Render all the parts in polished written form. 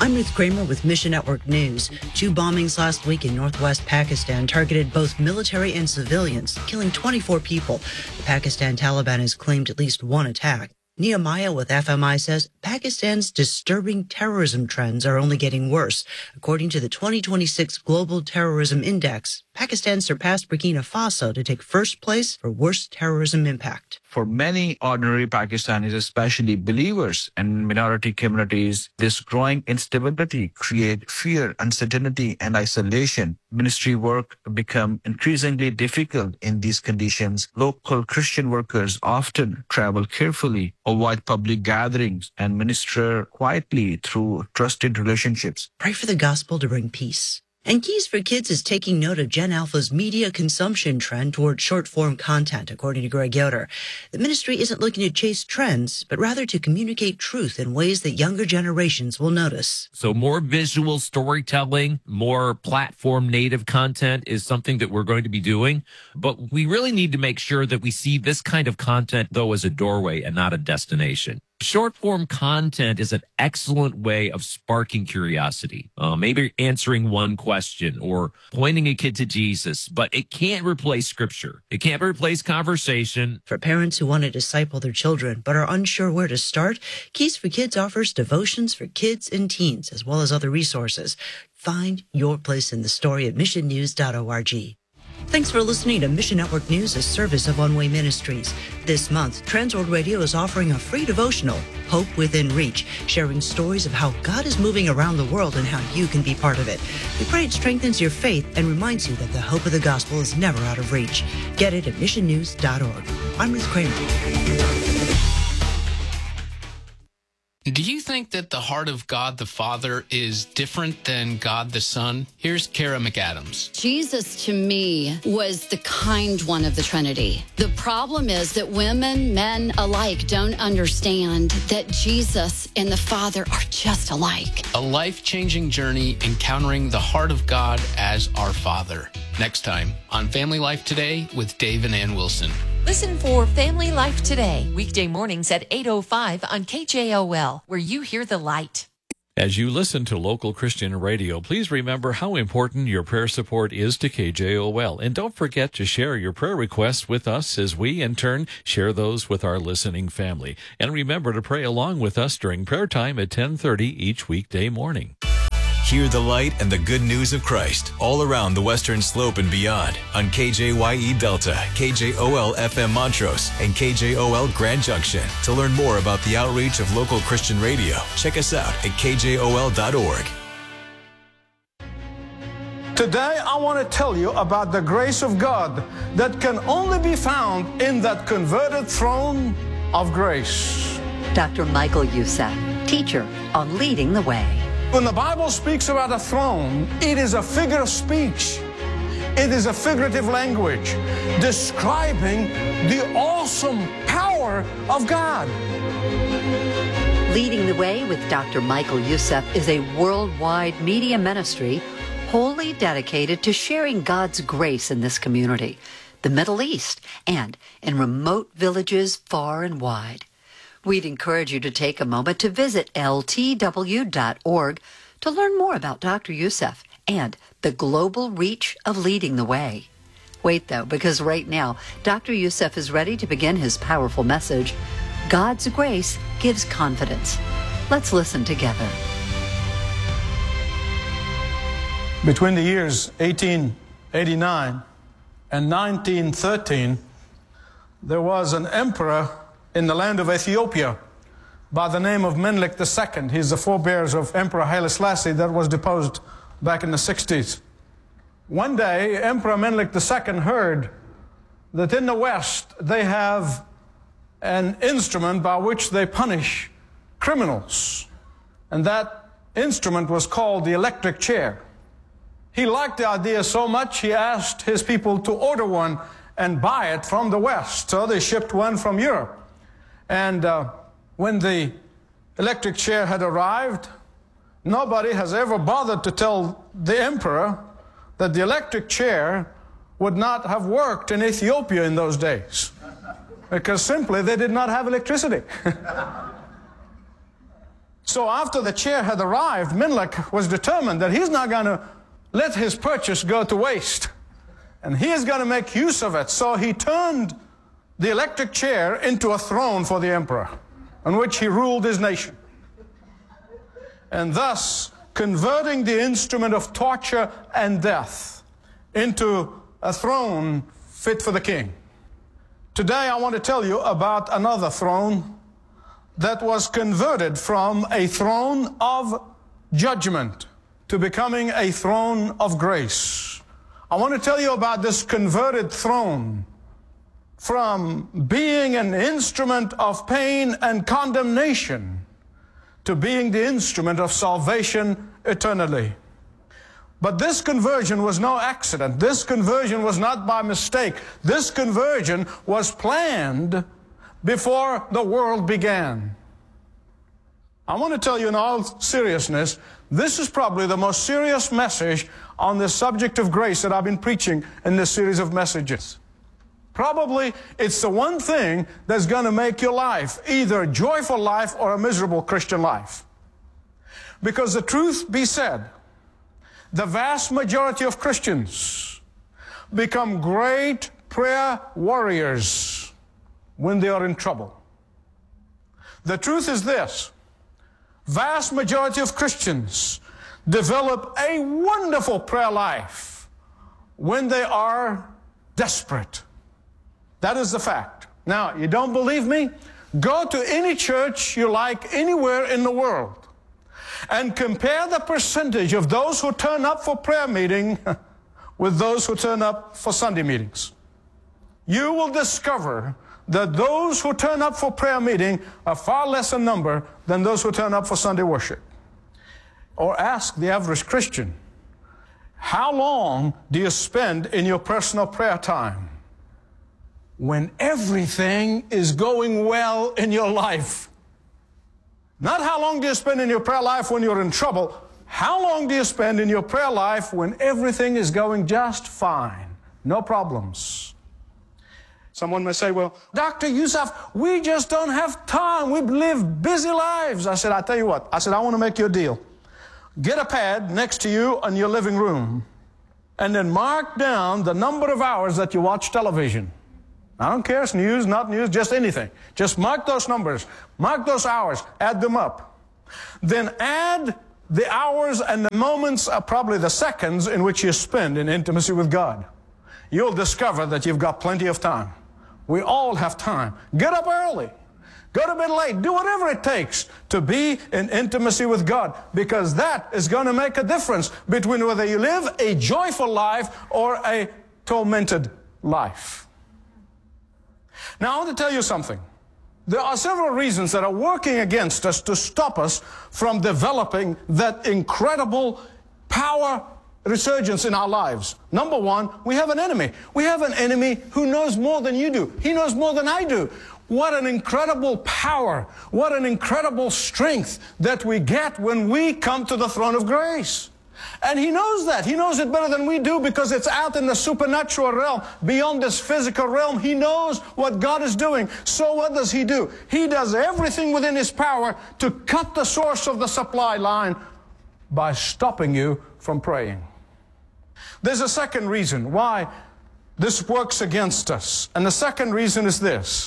I'm Ruth Kramer with Mission Network News. 2 bombings last week in northwest Pakistan targeted both military and civilians, killing 24 people. The Pakistan Taliban has claimed at least 1 attack. Nehemiah with FMI says Pakistan's disturbing terrorism trends are only getting worse. According to the 2026 Global Terrorism Index, Pakistan surpassed Burkina Faso to take first place for worst terrorism impact. For many ordinary Pakistanis, especially believers and minority communities, this growing instability creates fear, uncertainty, and isolation. Ministry work become increasingly difficult in these conditions. Local Christian workers often travel carefully, avoid public gatherings, and minister quietly through trusted relationships. Pray for the gospel to bring peace. And Keys for Kids is taking note of Gen Alpha's media consumption trend toward short-form content, according to Greg Yoder. The ministry isn't looking to chase trends, but rather to communicate truth in ways that younger generations will notice. So more visual storytelling, more platform-native content is something that we're going to be doing. But we really need to make sure that we see this kind of content, though, as a doorway and not a destination. Short-form content is an excellent way of sparking curiosity, maybe answering one question or pointing a kid to Jesus, but it can't replace Scripture. It can't replace conversation. For parents who want to disciple their children but are unsure where to start, Keys for Kids offers devotions for kids and teens, as well as other resources. Find your place in the story at missionnews.org. Thanks for listening to Mission Network News, a service of One Way Ministries. This month, Transworld Radio is offering a free devotional, Hope Within Reach, sharing stories of how God is moving around the world and how you can be part of it. We pray it strengthens your faith and reminds you that the hope of the gospel is never out of reach. Get it at missionnews.org. I'm Ruth Kramer. Do you think that the heart of God the Father is different than God the Son? Here's Kara McAdams. Jesus, to me, was the kind one of the Trinity. The problem is that women, men alike don't understand that Jesus and the Father are just alike. A life-changing journey encountering the heart of God as our Father. Next time on Family Life Today with Dave and Ann Wilson. Listen for Family Life Today, weekday mornings at 8:05 on KJOL, where you hear the light. As you listen to local Christian radio, please remember how important your prayer support is to KJOL. And don't forget to share your prayer requests with us as we, in turn, share those with our listening family. And remember to pray along with us during prayer time at 10:30 each weekday morning. Hear the light and the good news of Christ all around the Western Slope and beyond on KJYE Delta, KJOL FM Montrose, and KJOL Grand Junction. To learn more about the outreach of local Christian radio, check us out at kjol.org. Today, I want to tell you about the grace of God that can only be found in that converted throne of grace. Dr. Michael Youssef, teacher on Leading the Way. When the Bible speaks about a throne, it is a figure of speech. It is a figurative language describing the awesome power of God. Leading the Way with Dr. Michael Youssef is a worldwide media ministry wholly dedicated to sharing God's grace in this community, the Middle East, and in remote villages far and wide. We'd encourage you to take a moment to visit ltw.org to learn more about Dr. Youssef and the global reach of Leading the Way. Wait, though, because right now, Dr. Youssef is ready to begin his powerful message, God's Grace Gives Confidence. Let's listen together. Between the years 1889 and 1913, there was an emperor in the land of Ethiopia by the name of Menelik II. He's the forebears of Emperor Haile Selassie that was deposed back in the 60s. One day, Emperor Menelik II heard that in the West they have an instrument by which they punish criminals. And that instrument was called the electric chair. He liked the idea so much, he asked his people to order one and buy it from the West. So they shipped one from Europe. And when the electric chair had arrived, nobody has ever bothered to tell the emperor that the electric chair would not have worked in Ethiopia in those days, because simply they did not have electricity. So after the chair had arrived, Menelik was determined that he's not going to let his purchase go to waste. And he is going to make use of it. So he turned the electric chair into a throne for the emperor, on which he ruled his nation. And thus converting the instrument of torture and death into a throne fit for the king. Today I want to tell you about another throne that was converted from a throne of judgment to becoming a throne of grace. I want to tell you about this converted throne from being an instrument of pain and condemnation to being the instrument of salvation eternally. But this conversion was no accident. This conversion was not by mistake. This conversion was planned before the world began. I want to tell you in all seriousness, this is probably the most serious message on the subject of grace that I've been preaching in this series of messages. Probably it's the one thing that's going to make your life either a joyful life or a miserable Christian life. Because the truth be said, the vast majority of Christians become great prayer warriors when they are in trouble. The truth is this: vast majority of Christians develop a wonderful prayer life when they are desperate. That is the fact. Now, you don't believe me? Go to any church you like anywhere in the world and compare the percentage of those who turn up for prayer meeting with those who turn up for Sunday meetings. You will discover that those who turn up for prayer meeting are far less in number than those who turn up for Sunday worship. Or ask the average Christian, how long do you spend in your personal prayer time? When everything is going well in your life. Not how long do you spend in your prayer life when you're in trouble. How long do you spend in your prayer life when everything is going just fine? No problems. Someone may say, well, Dr. Youssef, we just don't have time. We live busy lives. I said, I tell you what. I said, I want to make you a deal. Get a pad next to you in your living room and then mark down the number of hours that you watch television. I don't care, it's news, not news, just anything. Just mark those numbers, mark those hours, add them up. Then add the hours and the moments, probably the seconds in which you spend in intimacy with God. You'll discover that you've got plenty of time. We all have time. Get up early. Go to bed late. Do whatever it takes to be in intimacy with God, because that is going to make a difference between whether you live a joyful life or a tormented life. Now, I want to tell you something. There are several reasons that are working against us to stop us from developing that incredible power resurgence in our lives. Number one, we have an enemy. We have an enemy who knows more than you do. He knows more than I do. What an incredible power, what an incredible strength that we get when we come to the throne of grace. And he knows that. He knows it better than we do because it's out in the supernatural realm, beyond this physical realm. He knows what God is doing. So what does he do? He does everything within his power to cut the source of the supply line by stopping you from praying. There's a second reason why this works against us. And the second reason is this.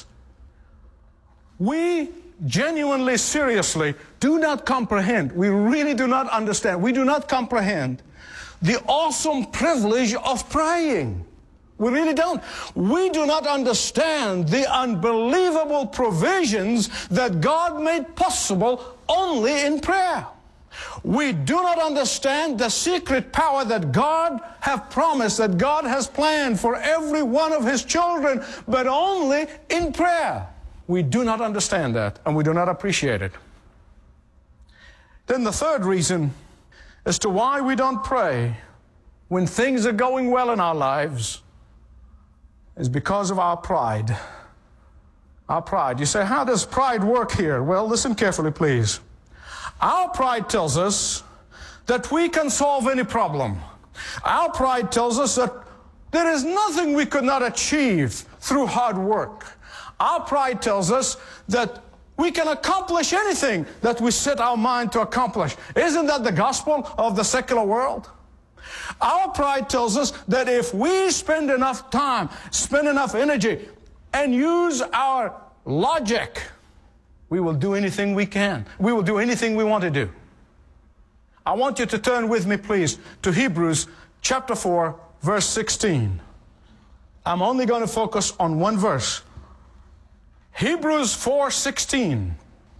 We genuinely, seriously do not comprehend. We really do not understand. We do not comprehend the awesome privilege of praying. We really don't. We do not understand the unbelievable provisions that God made possible only in prayer. We do not understand the secret power that God has promised, that God has planned for every one of his children, but only in prayer. We do not understand that, and we do not appreciate it. Then the third reason as to why we don't pray when things are going well in our lives is because of our pride. Our pride. You say, how does pride work here? Well, listen carefully, please. Our pride tells us that we can solve any problem. Our pride tells us that there is nothing we could not achieve through hard work. Our pride tells us that We can accomplish anything that we set our mind to accomplish. Isn't that the gospel of the secular world? Our pride tells us that if we spend enough time, spend enough energy, and use our logic, we will do anything we can. We will do anything we want to do. I want you to turn with me, please, to Hebrews chapter 4, verse 16. I'm only going to focus on one verse. Hebrews 4:16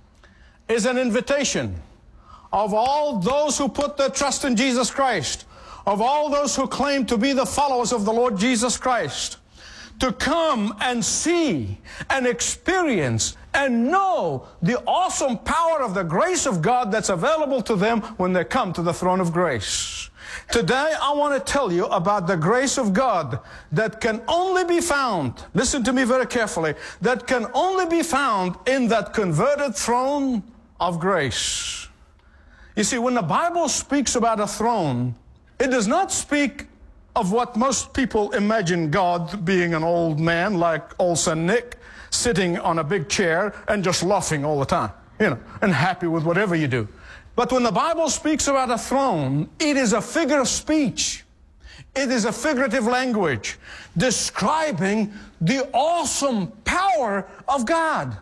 is an invitation of all those who put their trust in Jesus Christ, of all those who claim to be the followers of the Lord Jesus Christ, to come and see and experience and know the awesome power of the grace of God that's available to them when they come to the throne of grace. Today, I want to tell you about the grace of God that can only be found, listen to me very carefully, that can only be found in that converted throne of grace. You see, when the Bible speaks about a throne, it does not speak of what most people imagine God being an old man like old Saint Nick, sitting on a big chair and just laughing all the time, and happy with whatever you do. But when the Bible speaks about a throne, it is a figure of speech. It is a figurative language describing the awesome power of God.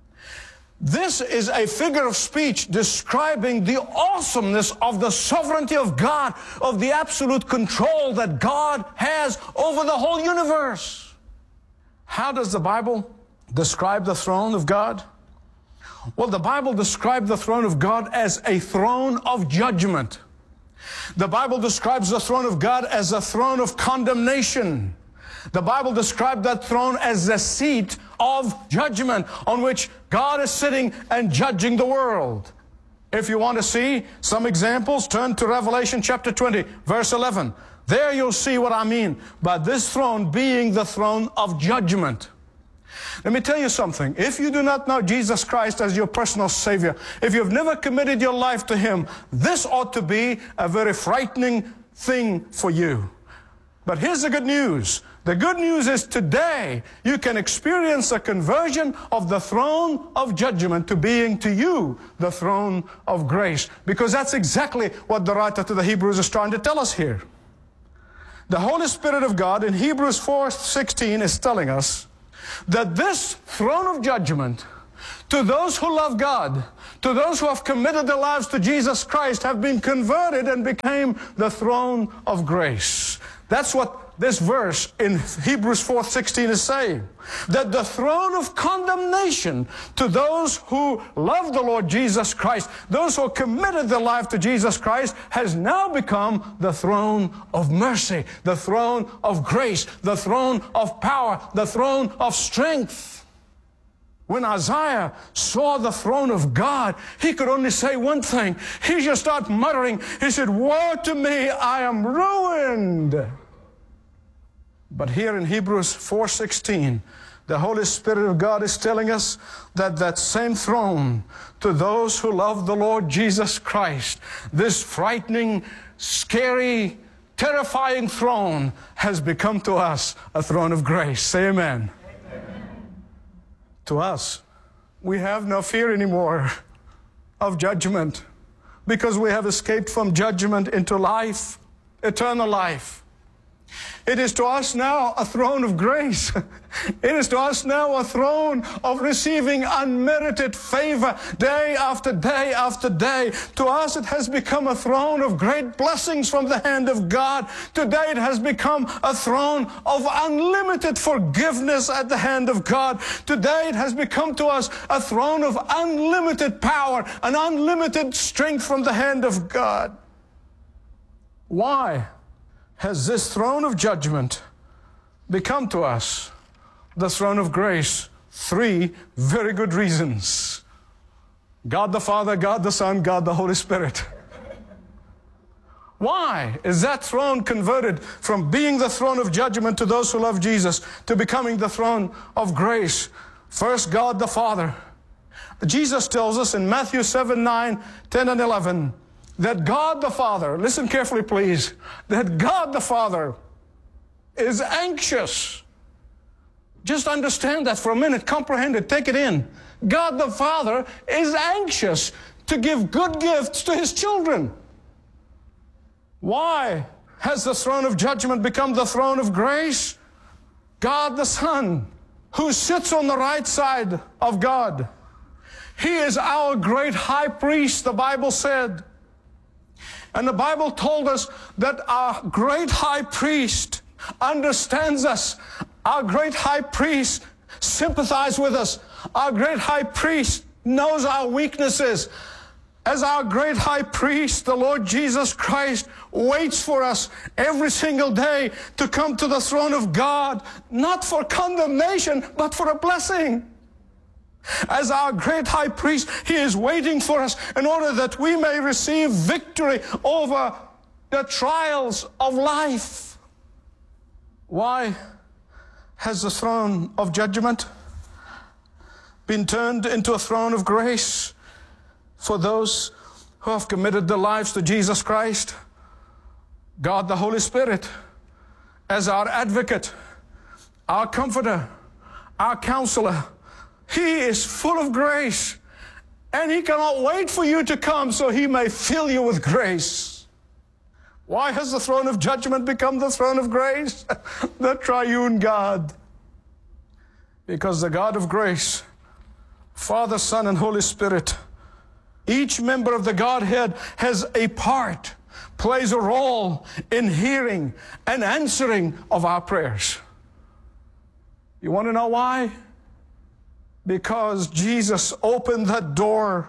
This is a figure of speech describing the awesomeness of the sovereignty of God, of the absolute control that God has over the whole universe. How does the Bible describe the throne of God? Well, the Bible describes the throne of God as a throne of judgment. The Bible describes the throne of God as a throne of condemnation. The Bible describes that throne as the seat of judgment on which God is sitting and judging the world. If you want to see some examples, turn to Revelation chapter 20, verse 11. There you'll see what I mean by this throne being the throne of judgment. Let me tell you something. If you do not know Jesus Christ as your personal Savior, if you've never committed your life to Him, this ought to be a very frightening thing for you. But here's the good news. The good news is today you can experience a conversion of the throne of judgment to being to you the throne of grace. Because that's exactly what the writer to the Hebrews is trying to tell us here. The Holy Spirit of God in Hebrews 4:16 is telling us that this throne of judgment, to those who love God, to those who have committed their lives to Jesus Christ, have been converted and became the throne of grace. That's what this verse in Hebrews 4:16 is saying. That the throne of condemnation to those who love the Lord Jesus Christ, those who have committed their life to Jesus Christ, has now become the throne of mercy, the throne of grace, the throne of power, the throne of strength. When Isaiah saw the throne of God, he could only say one thing. He just started muttering. He said, "Woe to me, I am ruined." But here in Hebrews 4:16, the Holy Spirit of God is telling us that that same throne, to those who love the Lord Jesus Christ, this frightening, scary, terrifying throne has become to us a throne of grace. Say amen. To us, we have no fear anymore of judgment because we have escaped from judgment into life, eternal life. It is to us now a throne of grace. It is to us now a throne of receiving unmerited favor day after day after day. To us it has become a throne of great blessings from the hand of God. Today it has become a throne of unlimited forgiveness at the hand of God. Today it has become to us a throne of unlimited power and unlimited strength from the hand of God. Why has this throne of judgment become to us the throne of grace? 3 very good reasons. God the Father, God the Son, God the Holy Spirit. Why is that throne converted from being the throne of judgment to those who love Jesus to becoming the throne of grace? First, God the Father. Jesus tells us in Matthew 7, 9, 10, and 11, that God the Father, listen carefully please, that God the Father is anxious Just understand that for a minute. Comprehend it. Take it in. God the Father is anxious to give good gifts to His children. Why has the throne of judgment become the throne of grace? God the Son, who sits on the right side of God, He is our great high priest, the Bible said. And the Bible told us that our great high priest understands us. Our great high priest sympathizes with us. Our great high priest knows our weaknesses. As our great high priest, the Lord Jesus Christ waits for us every single day to come to the throne of God, not for condemnation, but for a blessing. As our great high priest, He is waiting for us in order that we may receive victory over the trials of life. Why has the throne of judgment been turned into a throne of grace for those who have committed their lives to Jesus Christ? God the Holy Spirit, as our advocate, our comforter, our counselor, He is full of grace, and He cannot wait for you to come so He may fill you with grace. Why has the throne of judgment become the throne of grace? The triune God. Because the God of grace, Father, Son, and Holy Spirit, each member of the Godhead has a part, plays a role in hearing and answering of our prayers. You want to know why? Because Jesus opened that door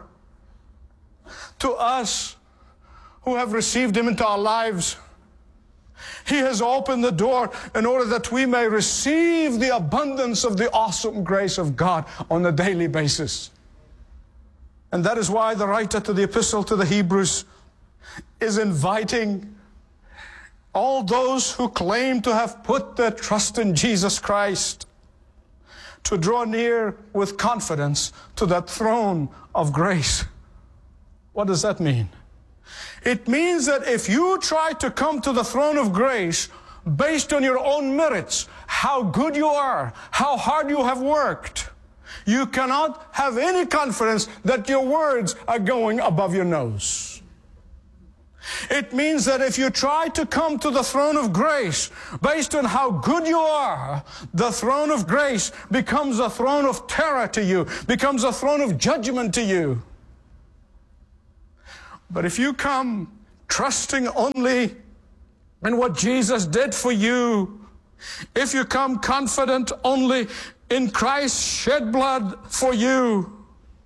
to us who have received Him into our lives. He has opened the door in order that we may receive the abundance of the awesome grace of God on a daily basis. And that is why the writer to the Epistle to the Hebrews is inviting all those who claim to have put their trust in Jesus Christ to draw near with confidence to that throne of grace. What does that mean? It means that if you try to come to the throne of grace based on your own merits, how good you are, how hard you have worked, you cannot have any confidence that your words are going above your nose. It means that if you try to come to the throne of grace based on how good you are, the throne of grace becomes a throne of terror to you, becomes a throne of judgment to you. But if you come trusting only in what Jesus did for you, if you come confident only in Christ's shed blood for you,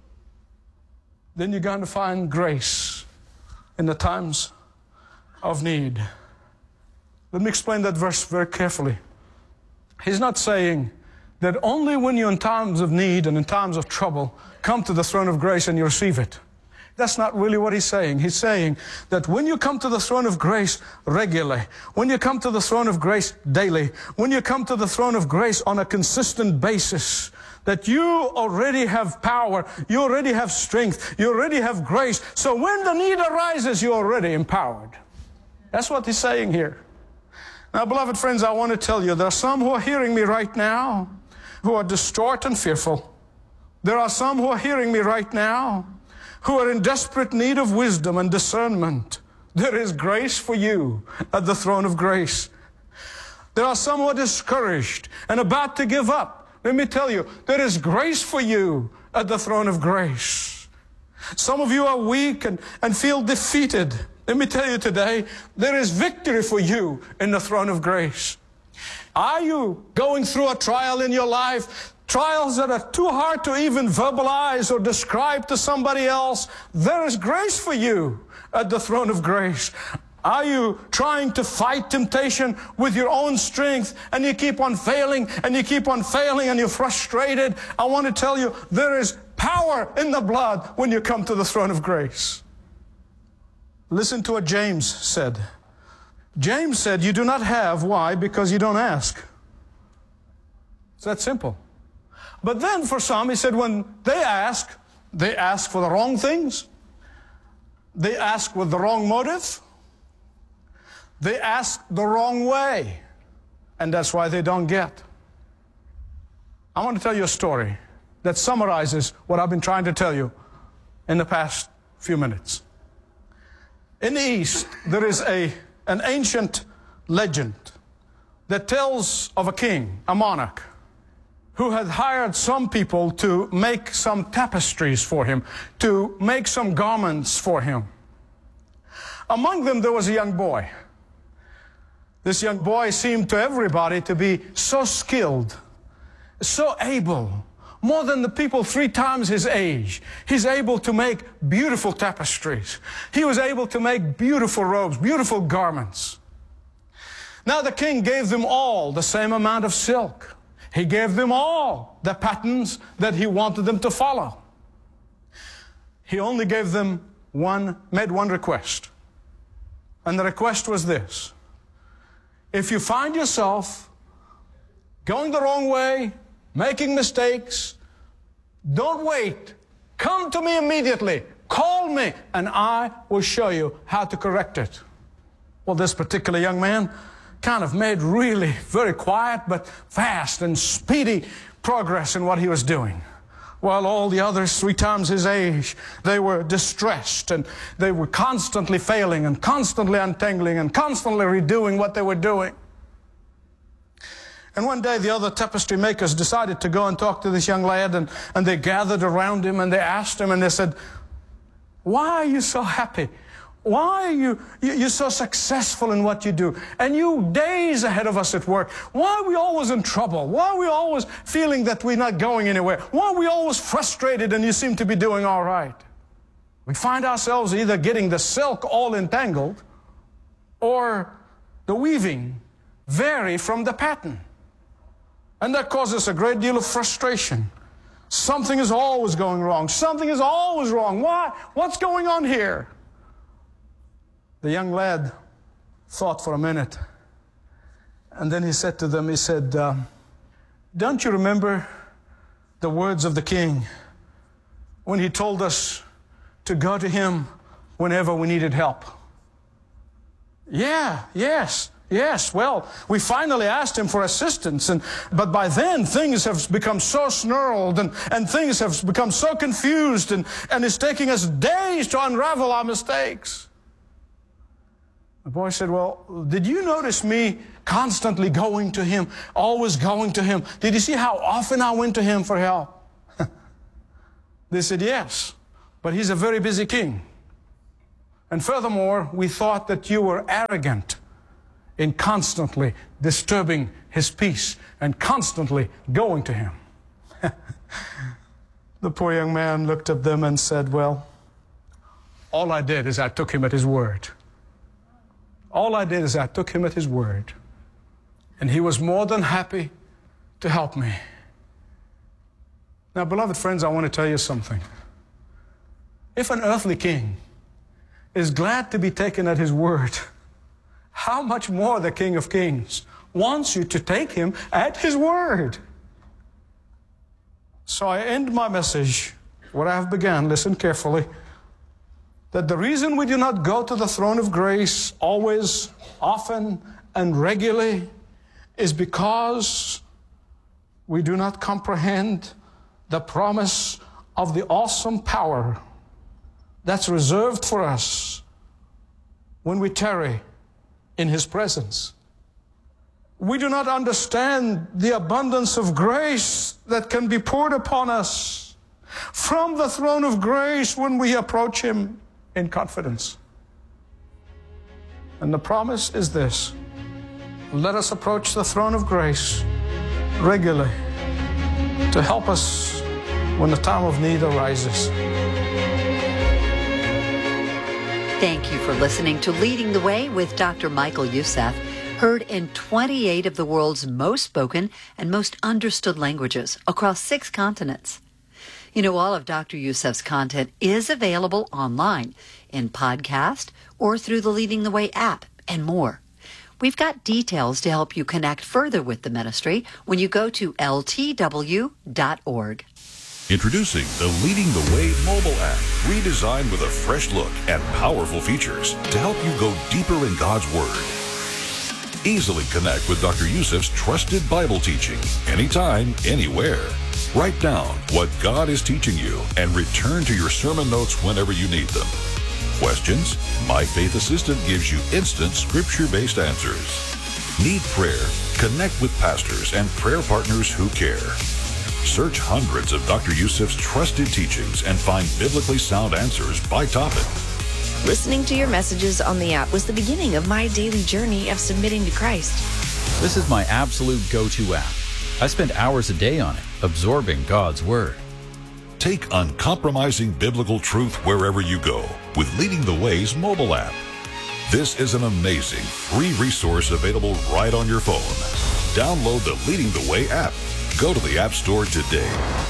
then you're going to find grace in the times of need. Let me explain that verse very carefully. He's not saying that only when you're in times of need and in times of trouble, come to the throne of grace and you receive it. That's not really what he's saying. He's saying that when you come to the throne of grace regularly, when you come to the throne of grace daily, when you come to the throne of grace on a consistent basis, that you already have power, you already have strength, you already have grace. So when the need arises, you're already empowered. That's what he's saying here. Now, beloved friends, I want to tell you, there are some who are hearing me right now who are distraught and fearful. There are some who are hearing me right now who are in desperate need of wisdom and discernment. There is grace for you at the throne of grace. There are some who are discouraged and about to give up. Let me tell you, there is grace for you at the throne of grace. Some of you are weak and feel defeated. Let me tell you today, there is victory for you in the throne of grace. Are you going through a trial in your life? Trials that are too hard to even verbalize or describe to somebody else? There is grace for you at the throne of grace. Are you trying to fight temptation with your own strength and you keep on failing and you keep on failing and you're frustrated? I want to tell you, there is power in the blood when you come to the throne of grace. Listen to what James said. James said, you do not have. Why? Because you don't ask. It's that simple. But then for some, he said, when they ask for the wrong things. They ask with the wrong motive. They ask the wrong way. And that's why they don't get. I want to tell you a story that summarizes what I've been trying to tell you in the past few minutes. In the East, there is an ancient legend that tells of a king, a monarch, who had hired some people to make some tapestries for him, to make some garments for him. Among them, there was a young boy. This young boy seemed to everybody to be so skilled, so able, more than the people 3 times his age. He's able to make beautiful tapestries. He was able to make beautiful robes, beautiful garments. Now the king gave them all the same amount of silk. He gave them all the patterns that he wanted them to follow. He only gave them made one request. And the request was this: if you find yourself going the wrong way, making mistakes, don't wait. Come to me immediately. Call me, and I will show you how to correct it. Well, this particular young man kind of made really very quiet but fast and speedy progress in what he was doing. While all the others 3 times his age, they were distressed and they were constantly failing and constantly untangling and constantly redoing what they were doing. And one day the other tapestry makers decided to go and talk to this young lad, and they gathered around him and they asked him and they said, "Why are you so happy? Why are you're so successful in what you do? And you days ahead of us at work. Why are we always in trouble? Why are we always feeling that we're not going anywhere? Why are we always frustrated and you seem to be doing all right?" We find ourselves either getting the silk all entangled or the weaving vary from the pattern. And that causes a great deal of frustration. Something is always going wrong. Something is always wrong. Why? What's going on here? The young lad thought for a minute. And then he said to them, he said, "Don't you remember the words of the king when he told us to go to him whenever we needed help?" Yes. Well, we finally asked him for assistance, but by then things have become so snarled and things have become so confused, and it's taking us days to unravel our mistakes. The boy said, "Well, did you notice me constantly going to him, always going to him? Did you see how often I went to him for help?" They said, "Yes, but he's a very busy king. And furthermore, we thought that you were arrogant in constantly disturbing his peace and constantly going to him." The poor young man looked at them and said, "Well, all I did is I took him at his word. All I did is I took him at his word. And he was more than happy to help me." Now, beloved friends, I want to tell you something. If an earthly king is glad to be taken at his word, how much more the King of Kings wants you to take him at his word. So I end my message where I have begun. Listen carefully. That the reason we do not go to the throne of grace always, often, and regularly is because we do not comprehend the promise of the awesome power that's reserved for us when we tarry in his presence. We do not understand the abundance of grace that can be poured upon us from the throne of grace when we approach him in confidence. And the promise is this: let us approach the throne of grace regularly to help us when the time of need arises. Thank you for listening to Leading the Way with Dr. Michael Youssef, heard in 28 of the world's most spoken and most understood languages across 6 continents. You know, all of Dr. Youssef's content is available online, in podcast, or through the Leading the Way app, and more. We've got details to help you connect further with the ministry when you go to ltw.org. Introducing the Leading the Way mobile app, redesigned with a fresh look and powerful features to help you go deeper in God's Word. Easily connect with Dr. Youssef's trusted Bible teaching anytime, anywhere. Write down what God is teaching you and return to your sermon notes whenever you need them. Questions? My Faith Assistant gives you instant scripture-based answers. Need prayer? Connect with pastors and prayer partners who care. Search hundreds of Dr. Youssef's trusted teachings and find biblically sound answers by topic. Listening to your messages on the app was the beginning of my daily journey of submitting to Christ. This is my absolute go-to app. I spend hours a day on it, absorbing God's Word. Take uncompromising biblical truth wherever you go with Leading the Way's mobile app. This is an amazing free resource available right on your phone. Download the Leading the Way app. Go to the App Store today.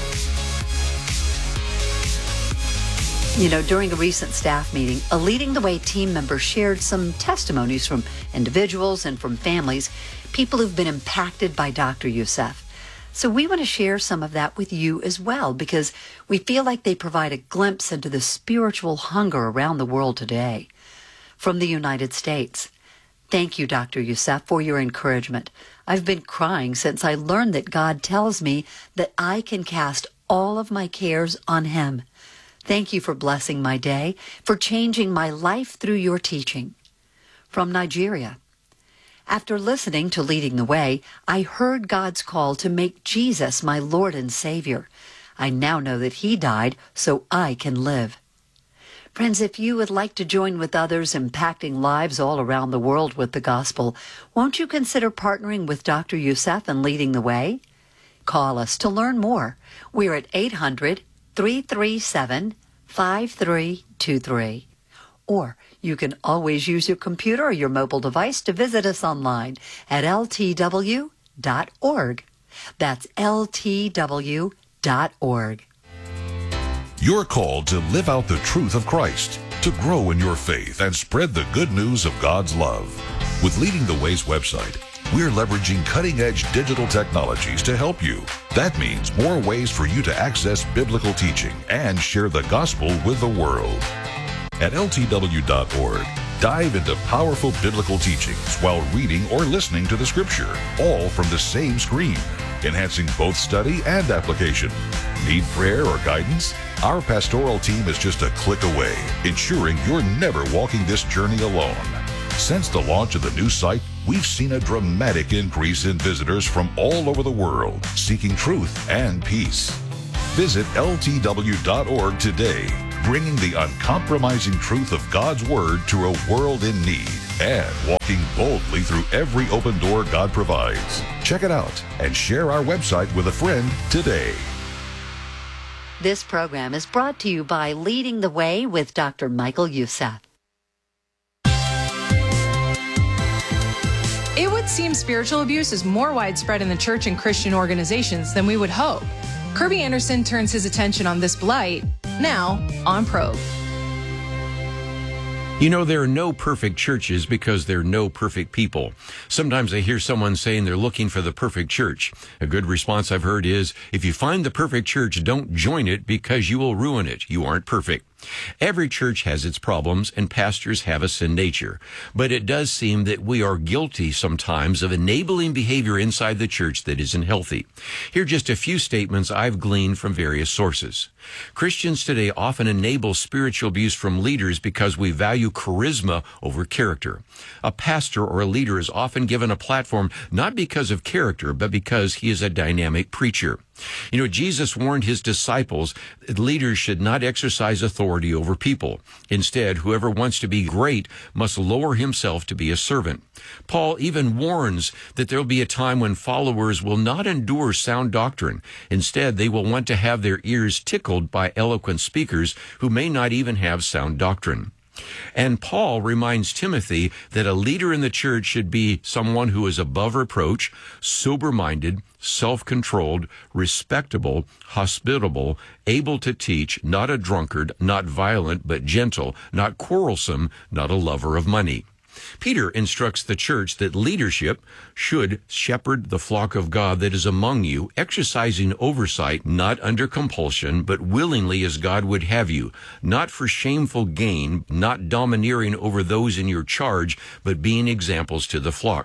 You know, during a recent staff meeting, a Leading the Way team member shared some testimonies from individuals and from families, people who've been impacted by Dr. Youssef. So we want to share some of that with you as well, because we feel like they provide a glimpse into the spiritual hunger around the world today. From the United States. Thank you, Dr. Youssef, for your encouragement. I've been crying since I learned that God tells me that I can cast all of my cares on Him. Thank you for blessing my day, for changing my life through your teaching. From Nigeria. After listening to Leading the Way, I heard God's call to make Jesus my Lord and Savior. I now know that He died so I can live. Friends, if you would like to join with others impacting lives all around the world with the gospel, won't you consider partnering with Dr. Youssef and Leading the Way? Call us to learn more. We're at 800-337-5323. Or you can always use your computer or your mobile device to visit us online at ltw.org. That's ltw.org. You're called to live out the truth of Christ, to grow in your faith and spread the good news of God's love. With Leading the Way's website, we're leveraging cutting-edge digital technologies to help you. That means more ways for you to access biblical teaching and share the gospel with the world. At ltw.org, dive into powerful biblical teachings while reading or listening to the scripture, all from the same screen, enhancing both study and application. Need prayer or guidance? Our pastoral team is just a click away, ensuring you're never walking this journey alone. Since the launch of the new site, we've seen a dramatic increase in visitors from all over the world, seeking truth and peace. Visit ltw.org today, bringing the uncompromising truth of God's Word to a world in need and walking boldly through every open door God provides. Check it out and share our website with a friend today. This program is brought to you by Leading the Way with Dr. Michael Youssef. It would seem spiritual abuse is more widespread in the church and Christian organizations than we would hope. Kirby Anderson turns his attention on this blight now on Probe. You know, there are no perfect churches because there are no perfect people. Sometimes I hear someone saying they're looking for the perfect church. A good response I've heard is, if you find the perfect church, don't join it because you will ruin it. You aren't perfect. Every church has its problems, and pastors have a sin nature. But it does seem that we are guilty sometimes of enabling behavior inside the church that isn't healthy. Here are just a few statements I've gleaned from various sources. Christians today often enable spiritual abuse from leaders because we value charisma over character. A pastor or a leader is often given a platform not because of character, but because he is a dynamic preacher. You know, Jesus warned his disciples that leaders should not exercise authority over people. Instead, whoever wants to be great must lower himself to be a servant. Paul even warns that there will be a time when followers will not endure sound doctrine. Instead, they will want to have their ears tickled by eloquent speakers who may not even have sound doctrine. And Paul reminds Timothy that a leader in the church should be someone who is above reproach, sober-minded, self-controlled, respectable, hospitable, able to teach, not a drunkard, not violent, but gentle, not quarrelsome, not a lover of money. Peter instructs the church that leadership should shepherd the flock of God that is among you, exercising oversight, not under compulsion, but willingly as God would have you, not for shameful gain, not domineering over those in your charge, but being examples to the flock.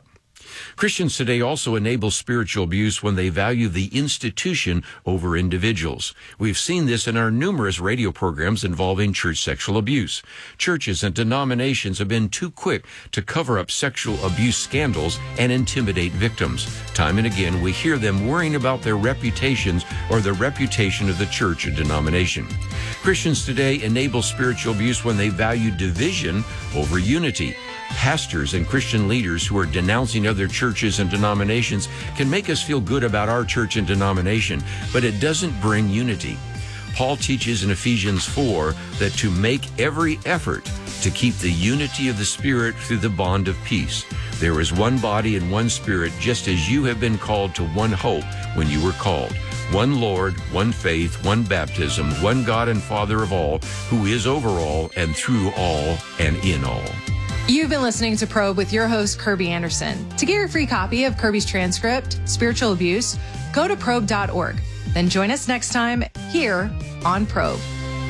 Christians today also enable spiritual abuse when they value the institution over individuals. We've seen this in our numerous radio programs involving church sexual abuse. Churches and denominations have been too quick to cover up sexual abuse scandals and intimidate victims. Time and again, we hear them worrying about their reputations or the reputation of the church or denomination. Christians today enable spiritual abuse when they value division over unity. Pastors and Christian leaders who are denouncing other churches and denominations can make us feel good about our church and denomination, but it doesn't bring unity. Paul teaches in Ephesians 4 that to make every effort to keep the unity of the Spirit through the bond of peace. There is one body and one Spirit, just as you have been called to one hope when you were called. One Lord, one faith, one baptism, one God and Father of all, who is over all and through all and in all. You've been listening to Probe with your host, Kirby Anderson. To get your free copy of Kirby's transcript, Spiritual Abuse, go to probe.org. Then join us next time here on Probe.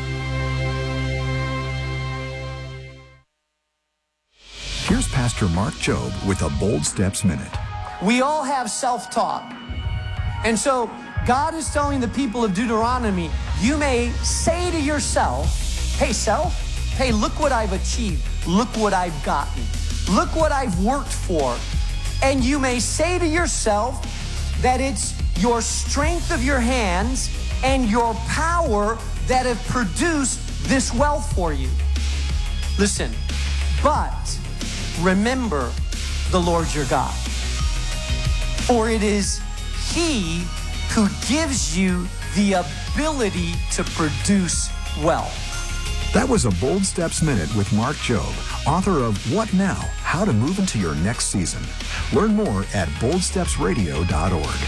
Here's Pastor Mark Jobe with a Bold Steps Minute. We all have self-talk. And so God is telling the people of Deuteronomy, you may say to yourself, hey, self, hey, look what I've achieved. Look what I've gotten. Look what I've worked for. And you may say to yourself that it's your strength of your hands and your power that have produced this wealth for you. Listen, but remember the Lord your God. For it is He who gives you the ability to produce wealth. That was a Bold Steps Minute with Mark Jobe, author of What Now? How to Move into Your Next Season. Learn more at boldstepsradio.org.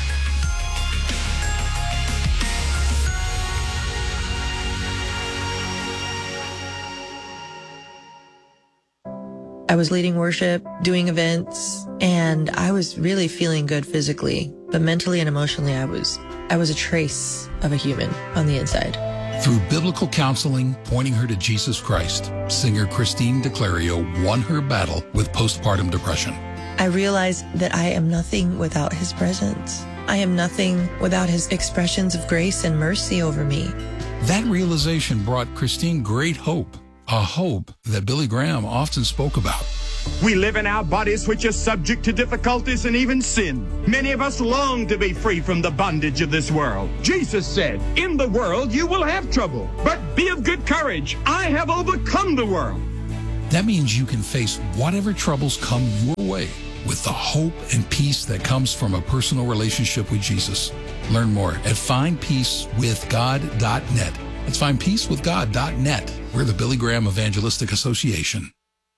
I was leading worship, doing events, and I was really feeling good physically, but mentally and emotionally, I was a trace of a human on the inside. Through biblical counseling pointing her to Jesus Christ, singer Christine DeClario won her battle with postpartum depression. I realized that I am nothing without His presence. I am nothing without His expressions of grace and mercy over me. That realization brought Christine great hope, a hope that Billy Graham often spoke about. We live in our bodies which are subject to difficulties and even sin. Many of us long to be free from the bondage of this world. Jesus said, in the world you will have trouble, but be of good courage. I have overcome the world. That means you can face whatever troubles come your way with the hope and peace that comes from a personal relationship with Jesus. Learn more at findpeacewithgod.net. That's findpeacewithgod.net. We're the Billy Graham Evangelistic Association.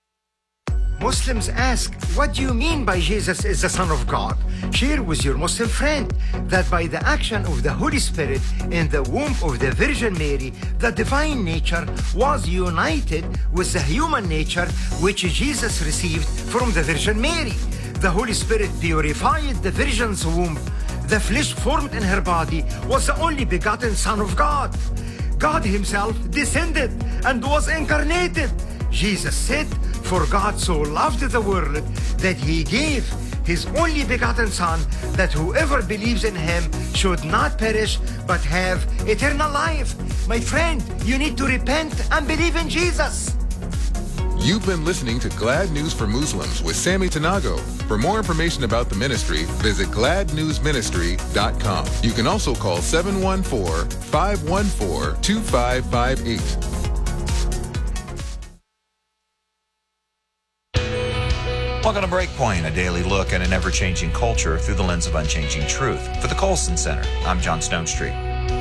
Muslims ask, what do you mean by Jesus is the Son of God? Share with your Muslim friend that by the action of the Holy Spirit in the womb of the Virgin Mary, the divine nature was united with the human nature which Jesus received from the Virgin Mary. The Holy Spirit purified the Virgin's womb. The flesh formed in her body was the only begotten Son of God. God Himself descended and was incarnated. Jesus said, for God so loved the world that He gave His only begotten Son, that whoever believes in Him should not perish but have eternal life. My friend, you need to repent and believe in Jesus. You've been listening to Glad News for Muslims with Sammy Tanago. For more information about the ministry, visit gladnewsministry.com. You can also call 714-514-2558. Welcome to Breakpoint, a daily look at an ever-changing culture through the lens of unchanging truth. For the Colson Center, I'm John Stonestreet.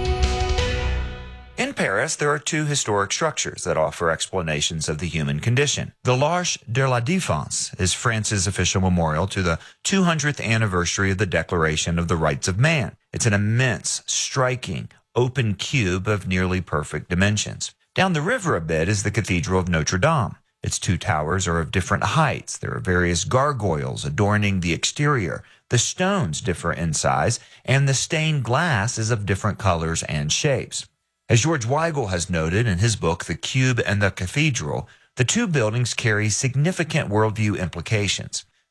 In Paris, there are two historic structures that offer explanations of the human condition. The l'Arche de la Défense is France's official memorial to the 200th anniversary of the Declaration of the Rights of Man. It's an immense, striking, open cube of nearly perfect dimensions. Down the river a bit is the Cathedral of Notre Dame. Its two towers are of different heights. There are various gargoyles adorning the exterior. The stones differ in size, and the stained glass is of different colors and shapes. As George Weigel has noted in his book, The Cube and the Cathedral, the two buildings carry significant worldview implications.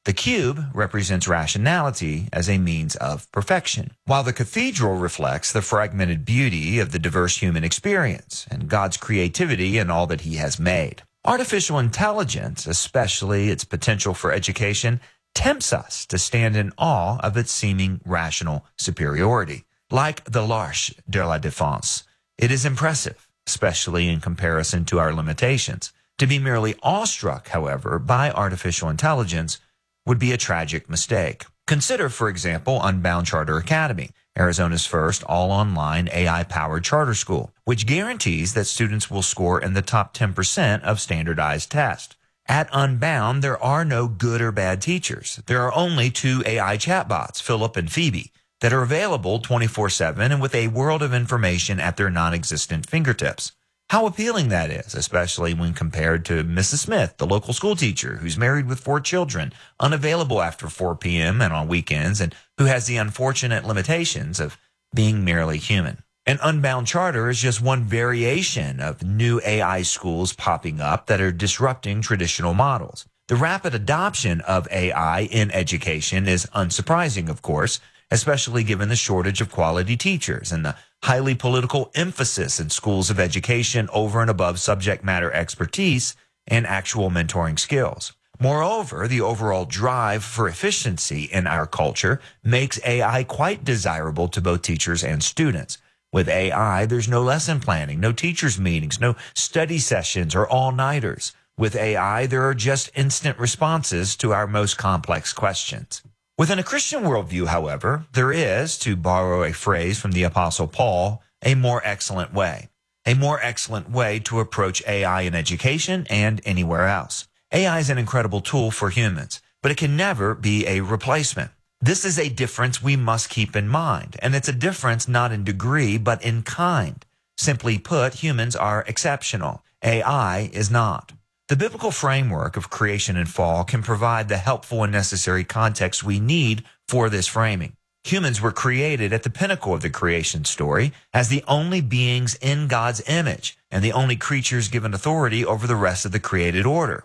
The cube represents rationality as a means of perfection, while the cathedral reflects the fragmented beauty of the diverse human experience and God's creativity in all that he has made. Artificial intelligence, especially its potential for education, tempts us to stand in awe of its seeming rational superiority. Like the L'Arche de la Défense, it is impressive, especially in comparison to our limitations. To be merely awestruck, however, by artificial intelligence would be a tragic mistake. Consider, for example, Unbound Charter Academy, Arizona's first all-online AI-powered charter school, which guarantees that students will score in the top 10% of standardized tests. At Unbound, there are no good or bad teachers. There are only 2 AI chatbots, Philip and Phoebe, that are available 24/7 and with a world of information at their non-existent fingertips. How appealing that is, especially when compared to Mrs. Smith, the local school teacher who's married with 4 children, unavailable after 4 p.m. and on weekends, and who has the unfortunate limitations of being merely human. An Unbound Charter is just one variation of new AI schools popping up that are disrupting traditional models. The rapid adoption of AI in education is unsurprising, of course, especially given the shortage of quality teachers and the highly political emphasis in schools of education over and above subject matter expertise and actual mentoring skills. Moreover, the overall drive for efficiency in our culture makes AI quite desirable to both teachers and students. With AI, there's no lesson planning, no teachers' meetings, no study sessions or all-nighters. With AI, there are just instant responses to our most complex questions. Within a Christian worldview, however, there is, to borrow a phrase from the Apostle Paul, a more excellent way. A more excellent way to approach AI in education and anywhere else. AI is an incredible tool for humans, but it can never be a replacement. This is a difference we must keep in mind, and it's a difference not in degree, but in kind. Simply put, humans are exceptional. AI is not. The biblical framework of creation and fall can provide the helpful and necessary context we need for this framing. Humans were created at the pinnacle of the creation story as the only beings in God's image and the only creatures given authority over the rest of the created order.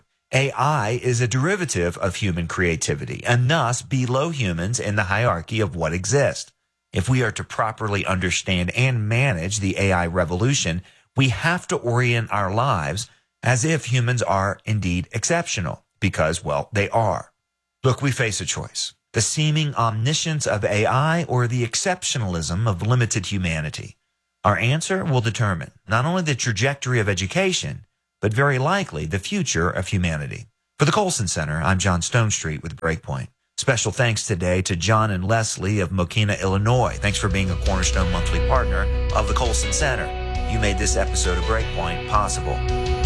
AI is a derivative of human creativity and thus below humans in the hierarchy of what exists. If we are to properly understand and manage the AI revolution, we have to orient our lives as if humans are indeed exceptional, because, well, they are. Look, we face a choice. The seeming omniscience of AI or the exceptionalism of limited humanity. Our answer will determine not only the trajectory of education, but very likely the future of humanity. For the Colson Center, I'm John Stonestreet with Breakpoint. Special thanks today to John and Leslie of Mokina, Illinois. Thanks for being a Cornerstone Monthly partner of the Colson Center. You made this episode of Breakpoint possible.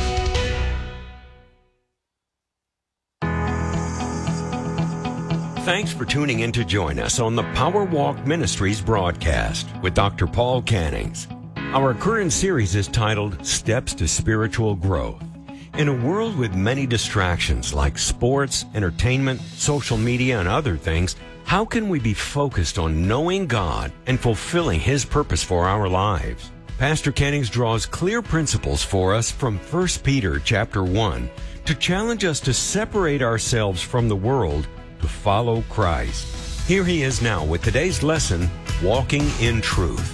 Thanks for tuning in to join us on the Power Walk Ministries broadcast with Dr. Paul Cannings. Our current series is titled Steps to Spiritual Growth. In a world with many distractions like sports, entertainment, social media, and other things, how can we be focused on knowing God and fulfilling His purpose for our lives? Pastor Cannings draws clear principles for us from 1 Peter chapter 1 to challenge us to separate ourselves from the world to follow Christ. Here he is now with today's lesson, Walking in Truth.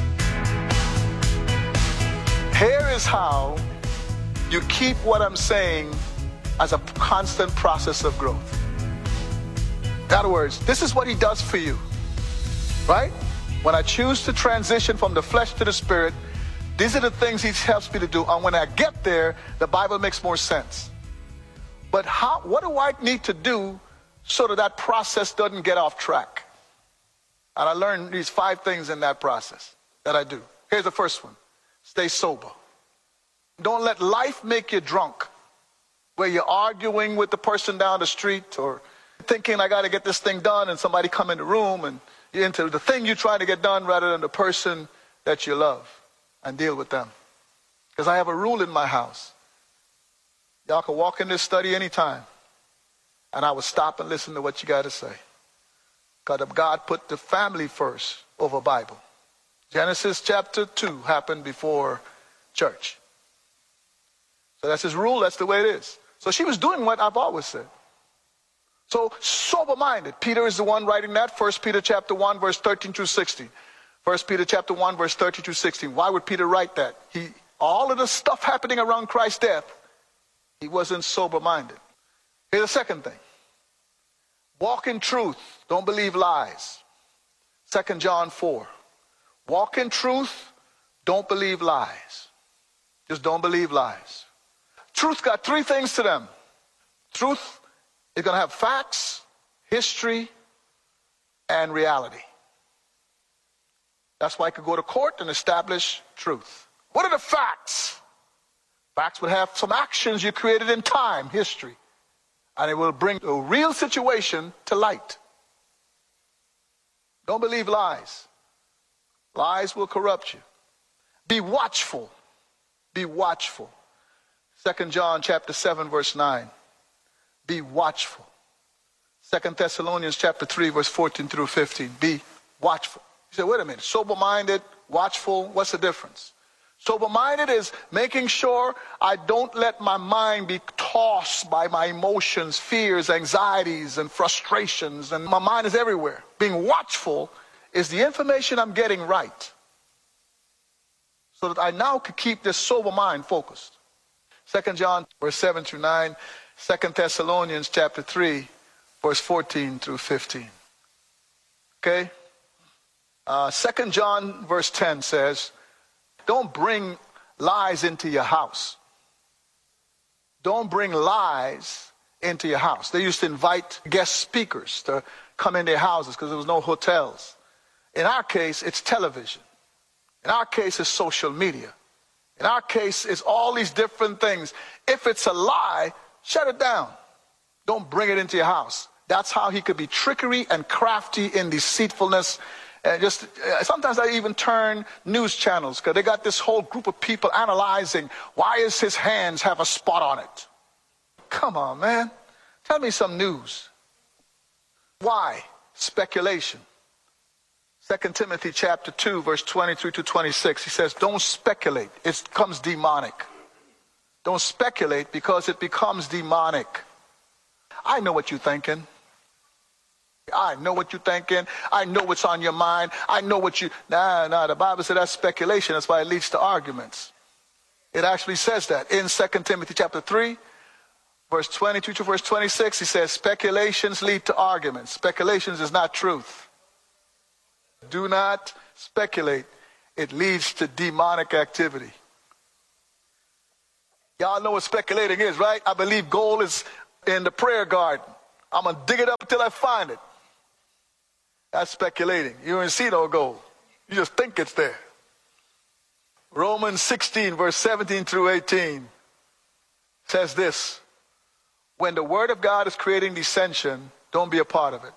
Here is how you keep what I'm saying as a constant process of growth. In other words, this is what he does for you, right? When I choose to transition from the flesh to the spirit, these are the things he helps me to do. And when I get there, the Bible makes more sense. But what do I need to do so that process doesn't get off track? And I learned these 5 things in that process that I do. Here's the first one. Stay sober. Don't let life make you drunk, where you're arguing with the person down the street or thinking I got to get this thing done, and somebody come in the room and you're into the thing you're trying to get done rather than the person that you love, and deal with them. Because I have a rule in my house. Y'all can walk in this study anytime, and I will stop and listen to what you got to say. God put the family first over Bible. Genesis chapter 2 happened before church. So that's his rule. That's the way it is. So she was doing what I've always said. So sober-minded. Peter is the one writing that. 1 Peter chapter 1, verse 13 through 16. 1 Peter chapter 1, verse 13 through 16. Why would Peter write that? All of the stuff happening around Christ's death, he wasn't sober-minded. Here's the second thing. Walk in truth. Don't believe lies. 2 John 4. Walk in truth. Don't believe lies. Just don't believe lies. Truth got three things to them. Truth is going to have facts, history, and reality. That's why I could go to court and establish truth. What are the facts? Facts would have some actions you created in time, history. And it will bring a real situation to light. Don't believe lies. Lies will corrupt you. Be watchful. Be watchful. 2 John chapter 7, verse 9. Be watchful. 2 Thessalonians chapter 3, verse 14 through 15. Be watchful. You say, wait a minute. Sober-minded, watchful, what's the difference? Sober-minded is making sure I don't let my mind be tossed by my emotions, fears, anxieties, and frustrations, and my mind is everywhere. Being watchful is the information I'm getting right, so that I now can keep this sober mind focused. 2 John, verse 7 through 9, 2 Thessalonians chapter 3, verse 14 through 15. Okay? 2 John, verse 10 says, don't bring lies into your house. Don't bring lies into your house. They used to invite guest speakers to come in their houses because there was no hotels. In our case, it's television. In our case, it's social media. In our case, it's all these different things. If it's a lie, shut it down. Don't bring it into your house. That's how he could be trickery and crafty in deceitfulness. And just sometimes I even turn news channels because they got this whole group of people analyzing why is his hands have a spot on it. Come on, man. Tell me some news. Why? Speculation. 2 Timothy chapter 2, verse 23 to 26. He says, don't speculate. It becomes demonic. Don't speculate because it becomes demonic. I know what you're thinking. I know what you're thinking. I know what's on your mind. I know what you... Nah, the Bible said that's speculation. That's why it leads to arguments. It actually says that in 2 Timothy chapter 3, verse 22 to verse 26. He says, speculations lead to arguments. Speculations is not truth. Do not speculate. It leads to demonic activity. Y'all know what speculating is, right? I believe gold is in the prayer garden. I'm going to dig it up until I find it. That's speculating. You don't see no gold. You just think it's there. Romans 16, verse 17 through 18 says this. When the word of God is creating dissension, don't be a part of it.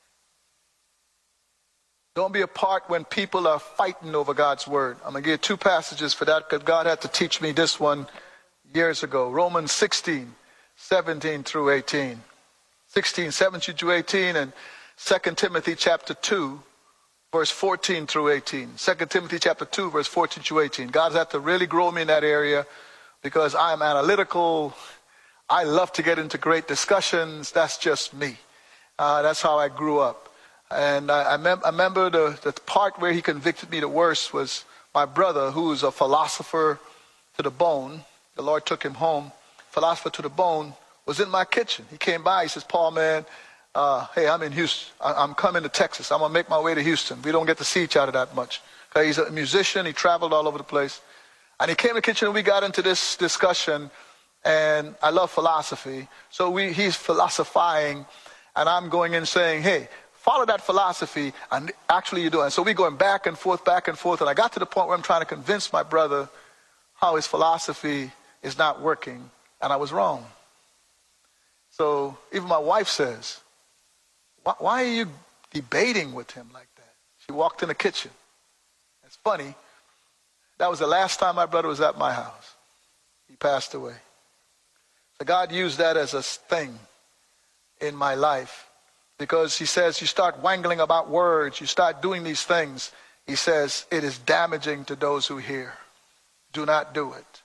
Don't be a part when people are fighting over God's word. I'm going to give you two passages for that because God had to teach me this one years ago. Romans 16, 17 through 18. 16, 17 through 18, and 2 Timothy chapter 2, verse 14 through 18. 2 Timothy chapter 2, verse 14 through 18. God's had to really grow me in that area because I'm analytical. I love to get into great discussions. That's just me. That's how I grew up. And I remember the part where he convicted me the worst was my brother, who's a philosopher to the bone. The Lord took him home. Philosopher to the bone was in my kitchen. He came by. He says, Paul, man, hey, I'm in Houston. I'm coming to Texas. I'm going to make my way to Houston. We don't get to see each other that much. Okay, he's a musician. He traveled all over the place. And he came to the kitchen and we got into this discussion. And I love philosophy. So he's philosophizing. And I'm going in saying, hey, follow that philosophy, and actually you do. And so we're going back and forth, and I got to the point where I'm trying to convince my brother how his philosophy is not working, and I was wrong. So even my wife says, why are you debating with him like that? She walked in the kitchen. It's funny. That was the last time my brother was at my house. He passed away. So God used that as a thing in my life. Because he says you start wangling about words, you start doing these things. He says it is damaging to those who hear. Do not do it.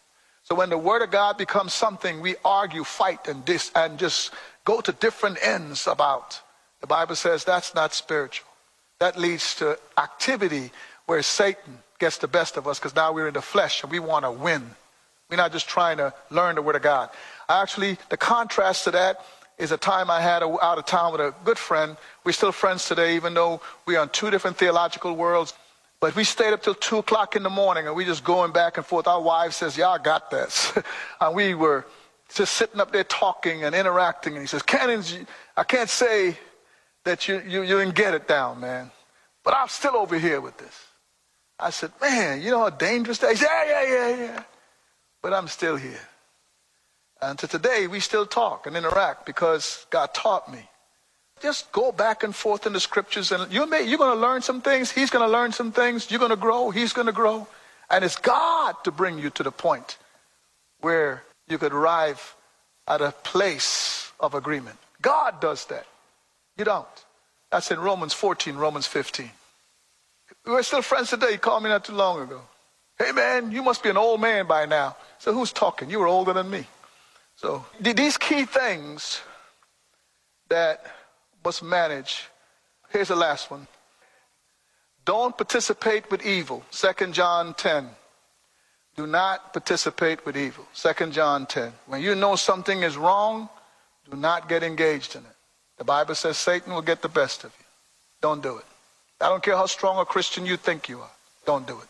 So when the Word of God becomes something we argue, fight, and just go to different ends about, the Bible says that's not spiritual. That leads to activity where Satan gets the best of us because now we're in the flesh and we want to win. We're not just trying to learn the Word of God. Actually, the contrast to that is a time I had out of town with a good friend. We're still friends today, even though we're on two different theological worlds. But we stayed up till 2 o'clock in the morning, and we just going back and forth. Our wife says, "Y'all got this." And we were just sitting up there talking and interacting. And he says, "Cannons, I can't say that you didn't get it down, man. But I'm still over here with this." I said, "Man, you know how dangerous that is?" He said, yeah. But I'm still here. And to today, we still talk and interact because God taught me. Just go back and forth in the scriptures, and you're going to learn some things. He's going to learn some things. You're going to grow. He's going to grow. And it's God to bring you to the point where you could arrive at a place of agreement. God does that. You don't. That's in Romans 14, Romans 15. We're still friends today. He called me not too long ago. "Hey, man, you must be an old man by now." So who's talking? You were older than me. So these key things that must manage. Here's the last one. Don't participate with evil. 2 John 10. Do not participate with evil. 2 John 10. When you know something is wrong, do not get engaged in it. The Bible says Satan will get the best of you. Don't do it. I don't care how strong a Christian you think you are. Don't do it.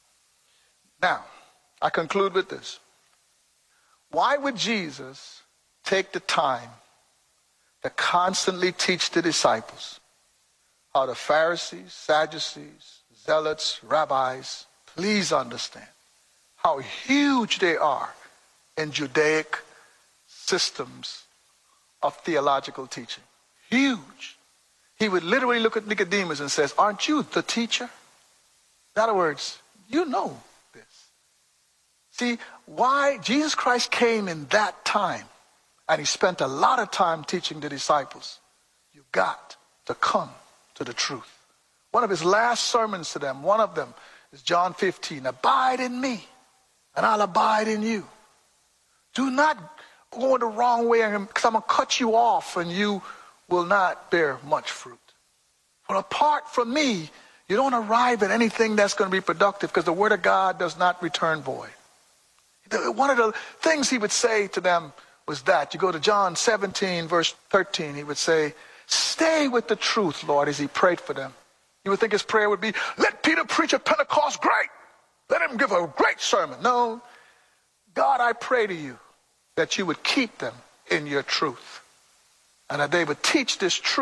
Now, I conclude with this. Why would Jesus take the time to constantly teach the disciples how the Pharisees, Sadducees, Zealots, rabbis, please understand how huge they are in Judaic systems of theological teaching? Huge. He would literally look at Nicodemus and says, "Aren't you the teacher?" In other words, you know this. See, why Jesus Christ came in that time, and he spent a lot of time teaching the disciples. You got to come to the truth. One of his last sermons to them, one of them is John 15. "Abide in me, and I'll abide in you. Do not go the wrong way, because I'm going to cut you off, and you will not bear much fruit. For apart from me, you don't arrive at anything that's going to be productive, because the Word of God does not return void." One of the things he would say to them was that. You go to John 17, verse 13, he would say, "Stay with the truth, Lord," as he prayed for them. You would think his prayer would be, "Let Peter preach at Pentecost, great. Let him give a great sermon." No. God, I pray to you that you would keep them in your truth, and that they would teach this truth